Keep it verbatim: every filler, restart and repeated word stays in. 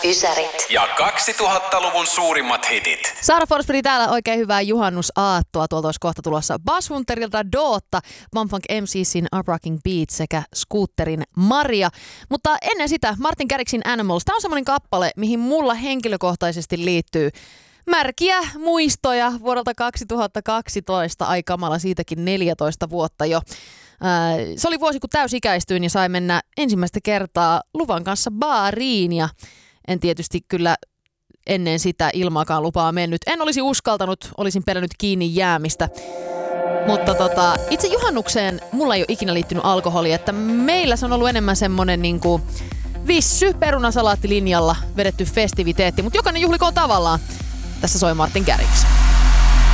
Ysärit. Ja kaksituhattaluvun suurimmat hitit. Saara Forsberg täällä, oikein hyvää juhannusaattoa. Tuolta olisi kohta tulossa Buzz Hunterilta Dootta, Bumfunk M C:sin Uprocking Beat sekä Scooterin Maria. Mutta ennen sitä Martin Garrixin Animals. Tämä on semmoinen kappale, mihin mulla henkilökohtaisesti liittyy märkiä muistoja vuodelta kaksituhattakaksitoista. Ai kamala, siitäkin neljätoista vuotta jo. Se oli vuosi, kun täysikäistyin ja sai mennä ensimmäistä kertaa luvan kanssa baariin. Ja en tietysti kyllä ennen sitä ilmaakaan lupaa mennyt. En olisi uskaltanut, olisin pelännyt kiinni jäämistä. Mutta tota, itse juhannukseen mulla ei ole ikinä liittynyt alkoholi, että meillä se on ollut enemmän semmonen niinku vissy perunasalaattilinjalla vedetty festiviteetti, mutta jokainen juhlikoon tavallaan. Tässä soi Martin Garrix.